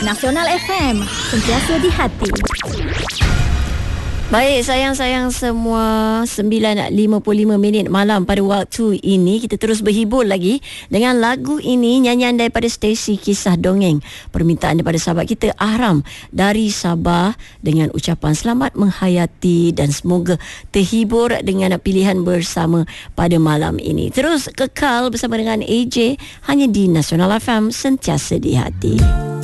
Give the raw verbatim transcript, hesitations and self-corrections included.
Nasional F M, sentiasa di hati. Baik, sayang-sayang semua, sembilan lima puluh lima minit malam pada waktu ini kita terus berhibur lagi dengan lagu ini, nyanyian daripada stesi Kisah Dongeng, permintaan daripada sahabat kita Ahram dari Sabah, dengan ucapan selamat menghayati dan semoga terhibur dengan pilihan bersama pada malam ini. Terus kekal bersama dengan A J hanya di Nasional F M, sentiasa di hati.